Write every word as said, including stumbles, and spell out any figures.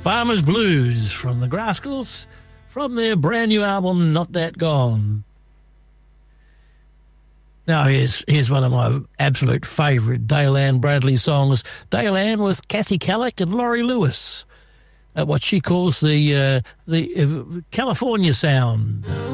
Farmer's Blues from the Graskels, from their brand new album, Not That Gone. Now, here's, here's one of my absolute favourite Dale Ann Bradley songs. Dale Ann was Kathy Kallick and Laurie Lewis, at what she calls the, uh, the uh, California sound.